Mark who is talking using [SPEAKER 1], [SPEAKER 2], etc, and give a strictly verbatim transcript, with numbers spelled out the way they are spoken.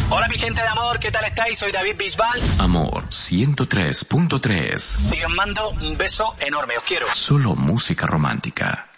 [SPEAKER 1] Hola mi gente de amor, ¿qué tal estáis? Soy David Bisbal.
[SPEAKER 2] Amor ciento tres punto tres.
[SPEAKER 1] Y os mando un beso enorme, os quiero.
[SPEAKER 2] Solo música romántica.